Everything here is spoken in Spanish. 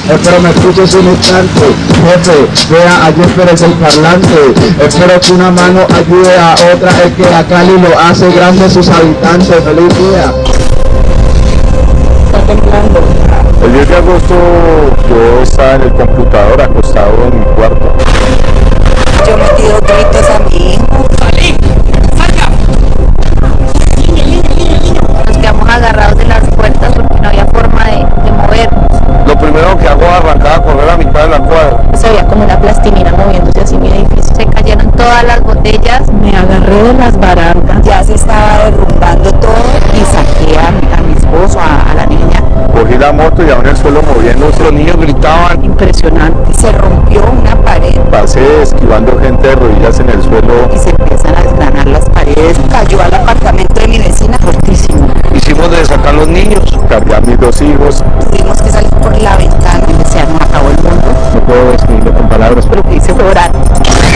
espero me escuches un instante. Jefe, vea, allí esperes el parlante. Espero que una mano ayude a otra, es que a Cali lo hace grande sus habitantes. Feliz día. Está temblando. El 10 de agosto yo estaba en el computador acostado en mi cuarto. Yo me tiro gritos a mi hijo. ¡Salí! ¡Salga! Nos quedamos agarrados de las puertas porque no había forma de movernos. Lo primero que hago es arrancar a correr a mitad de la cuadra. Se veía como una plastilina moviéndose así mi edificio. Se cayeron todas las botellas. Me agarré de las barandas. Ya se estaba derrumbando todo y saqué a mi esposo, a la niña. Cogí la moto y aún en el suelo moviéndose. Los niños gritaban. Impresionante. Se rompió una pared Pasé esquivando gente de rodillas en el suelo. y se empiezan a desgranar las paredes. Cayó al apartamento de mi vecina fortísimo. Hicimos de sacar los niños. Cargué a mis 2 hijos. Tuvimos que salir por la ventana y se nos acabó el mundo. No puedo describirlo con palabras, pero Pero que